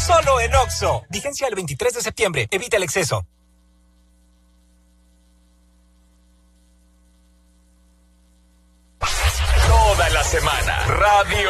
Solo en Oxxo. Vigencia el 23 de septiembre. Evita el exceso. Toda la semana, Radio